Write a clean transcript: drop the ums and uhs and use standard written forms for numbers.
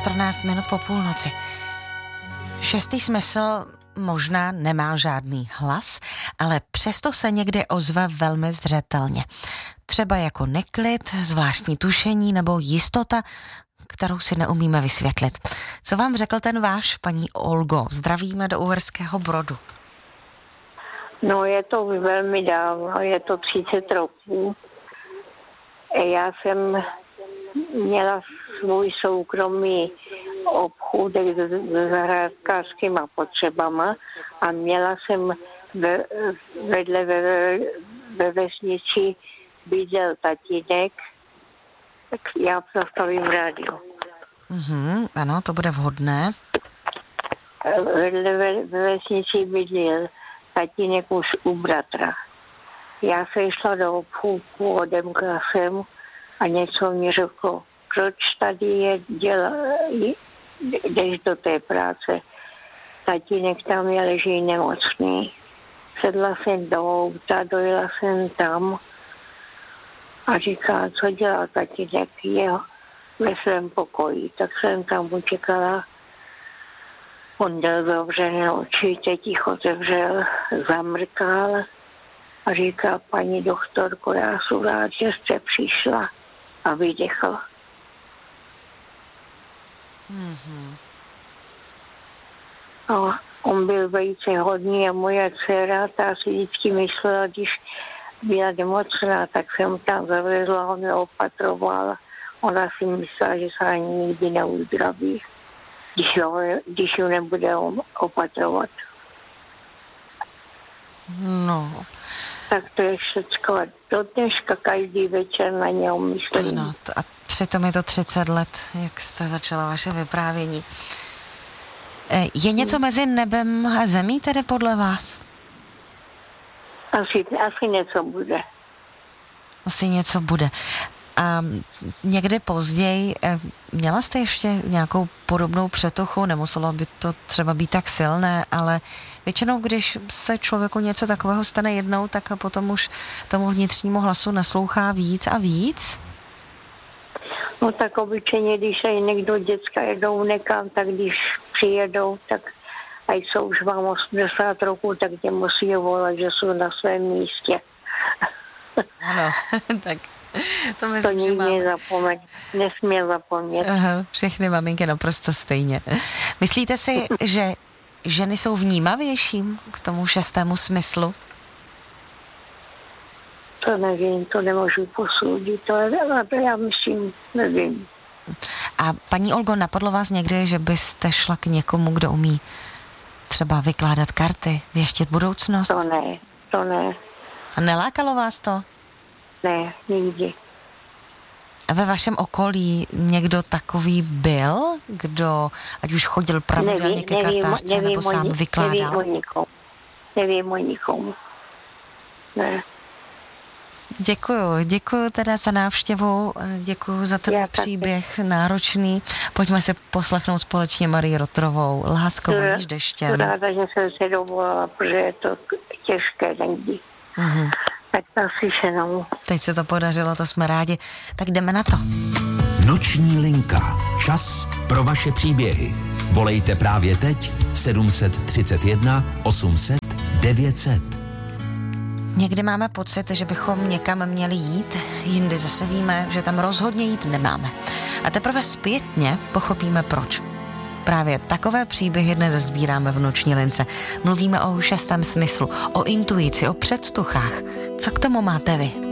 14 minut po půlnoci. Šestý smysl možná nemá žádný hlas, ale přesto se někdy ozve velmi zřetelně. Třeba jako neklid, zvláštní tušení nebo jistota, kterou si neumíme vysvětlit. Co vám řekl ten váš, paní Olgo? Zdravíme do Uherského Brodu. No, je to velmi dávno, je to 30 roků. Já jsem měla svůj soukromý obchůdek s zahrádkářskýma potřebama a měla jsem vedle ve vesnici bydlel tatínek, tak já zastavím rádio. Ano, to bude vhodné. Vedle ve vesnici bydlel tatínek už u bratra. Já se šla do obchůdku, odemkla jsem a něco mi řeklo, proč tady jdeš do té práce. Tatínek tam leží nemocný. Sedla jsem do auta, dojela jsem tam a říká, co dělá tatínek, je ve svém pokoji. Tak jsem tam učekala. On měl zavřené oči, teď jich otevřel, zamrkal a říká, paní doktorko, já jsem rád, že jste přišla, a vydechl. A on byl velice hodný a moje dcera, ta si vždycky myslela, když byla nemocná, tak jsem tam zavezla, on mě opatroval. Ona si myslela, že se ani nikdy neuzdraví, když ji nebude opatrovat. No. Tak to je všecko. Do dneška každý večer na něho myslím. Ano, a přitom je to 30 let, jak jste začala vaše vyprávění. Je něco mezi nebem a zemí tedy podle vás? Asi něco bude. Asi něco bude. A někdy později, měla jste ještě nějakou podobnou přetuchu, nemuselo by to třeba být tak silné, ale většinou, když se člověku něco takového stane jednou, tak potom už tomu vnitřnímu hlasu naslouchá víc a víc? No tak obyčejně, když se někdo děcka jedou někam, tak když přijedou, tak a jsou už vám 80 roků, tak tě musí volat, že jsou na svém místě. Ano, tak to nikdy nesmí zapomnět. Aha, všechny maminky naprosto stejně. Myslíte si, že ženy jsou vnímavější k tomu šestému smyslu? To nevím, to nemůžu posoudit, to já myslím, nevím. A paní Olgo, napadlo vás někdy, že byste šla k někomu, kdo umí třeba vykládat karty, věštit budoucnost? To ne. A nelákalo vás to? Ne, nikdy. A ve vašem okolí někdo takový byl, kdo ať už chodil pravidelně ke kartářce nebo sám vykládal? Nevím o nikom. Ne. Děkuju teda za návštěvu, děkuju za ten příběh náročný. Pojďme si poslechnout společně Marii Rotrovou, Láskou níž deštěm. Ráda, že jsem se dovolala, protože je to těžké někdy. Tak naslyšenou. Teď se to podařilo, to jsme rádi. Tak jdeme na to. Noční linka. Čas pro vaše příběhy. Volejte právě teď 731 800 900. Někdy máme pocit, že bychom někam měli jít, jindy zase víme, že tam rozhodně jít nemáme. A teprve zpětně pochopíme proč. Právě takové příběhy dnes sbíráme v Noční lince. Mluvíme o šestém smyslu, o intuici, o předtuchách. Co k tomu máte vy?